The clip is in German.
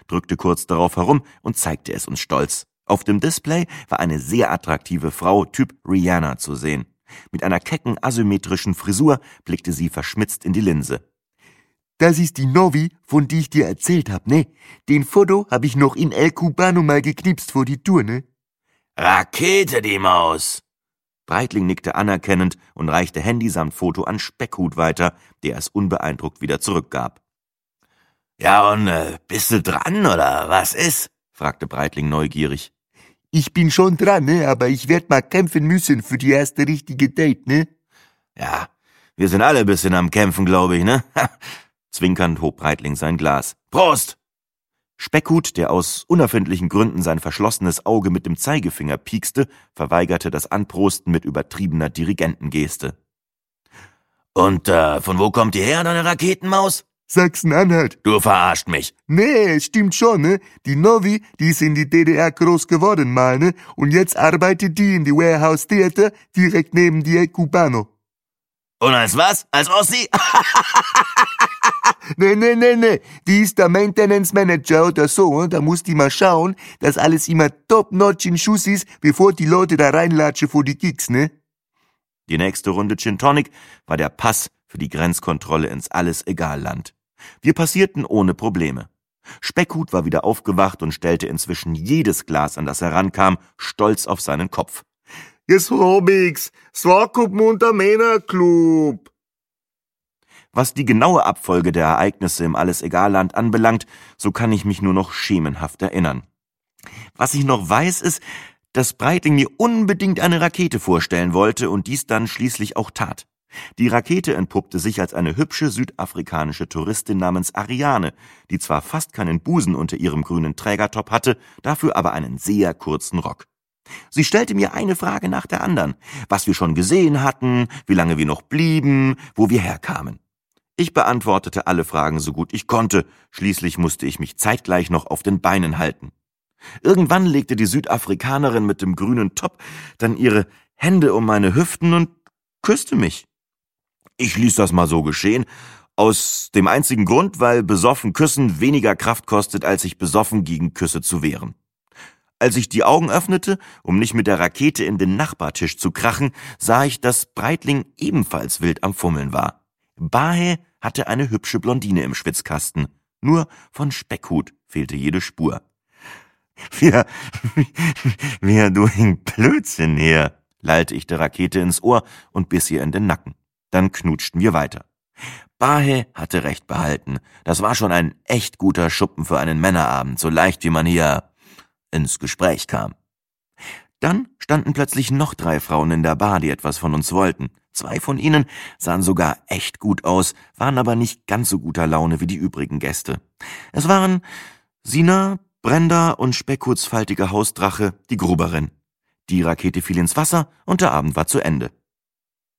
drückte kurz darauf herum und zeigte es uns stolz. Auf dem Display war eine sehr attraktive Frau, Typ Rihanna, zu sehen. Mit einer kecken, asymmetrischen Frisur blickte sie verschmitzt in die Linse. Das ist die Novi, von die ich dir erzählt hab, ne? Den Foto hab ich noch in El Cubano mal geknipst vor die Tour, ne? Rakete, die Maus! Breitling nickte anerkennend und reichte Handy samt Foto an Speckhut weiter, der es unbeeindruckt wieder zurückgab. Ja, und bist du dran, oder was ist? Fragte Breitling neugierig. Ich bin schon dran, ne? Aber ich werd mal kämpfen müssen für die erste richtige Date, ne? Ja, wir sind alle ein bisschen am Kämpfen, glaube ich, ne? Zwinkernd hob Breitling sein Glas. Prost! Speckhut, der aus unerfindlichen Gründen sein verschlossenes Auge mit dem Zeigefinger piekste, verweigerte das Anprosten mit übertriebener Dirigentengeste. Und von wo kommt ihr her, deine Raketenmaus? Sachsen-Anhalt. Du verarscht mich. Nee, stimmt schon, ne? Die Novi, die ist in die DDR groß geworden mal, ne? Und jetzt arbeitet die in die Warehouse Theater direkt neben die El Cubano. Und als was? Als Ossi? Nee. Die ist der Maintenance Manager oder so. Da muss die mal schauen, dass alles immer top-notch in Schuss ist, bevor die Leute da reinlatschen vor die Gigs, ne? Die nächste Runde Gin Tonic war der Pass für die Grenzkontrolle ins Alles-Egal-Land. Wir passierten ohne Probleme. Speckhut war wieder aufgewacht und stellte inzwischen jedes Glas, an das er rankam, stolz auf seinen Kopf. Jetzt hab ich's. Svarkop-munter Männerclub. Was die genaue Abfolge der Ereignisse im Alles-Egal-Land anbelangt, so kann ich mich nur noch schemenhaft erinnern. Was ich noch weiß, ist, dass Breitling mir unbedingt eine Rakete vorstellen wollte und dies dann schließlich auch tat. Die Rakete entpuppte sich als eine hübsche südafrikanische Touristin namens Ariane, die zwar fast keinen Busen unter ihrem grünen Trägertop hatte, dafür aber einen sehr kurzen Rock. Sie stellte mir eine Frage nach der anderen, was wir schon gesehen hatten, wie lange wir noch blieben, wo wir herkamen. Ich beantwortete alle Fragen so gut ich konnte, schließlich musste ich mich zeitgleich noch auf den Beinen halten. Irgendwann legte die Südafrikanerin mit dem grünen Top dann ihre Hände um meine Hüften und küsste mich. Ich ließ das mal so geschehen, aus dem einzigen Grund, weil besoffen küssen weniger Kraft kostet, als sich besoffen gegen Küsse zu wehren. Als ich die Augen öffnete, um nicht mit der Rakete in den Nachbartisch zu krachen, sah ich, dass Breitling ebenfalls wild am Fummeln war. Bahe hatte eine hübsche Blondine im Schwitzkasten, nur von Speckhut fehlte jede Spur. Wir doing Blödsinn hier, lallte ich der Rakete ins Ohr und biss ihr in den Nacken. Dann knutschten wir weiter. Bahe hatte recht behalten. Das war schon ein echt guter Schuppen für einen Männerabend, so leicht wie man hier ins Gespräch kam. Dann standen plötzlich noch 3 Frauen in der Bar, die etwas von uns wollten. 2 von ihnen sahen sogar echt gut aus, waren aber nicht ganz so guter Laune wie die übrigen Gäste. Es waren Sina, Brenda und Speckhuts faltige Hausdrache, die Gruberin. Die Rakete fiel ins Wasser und der Abend war zu Ende.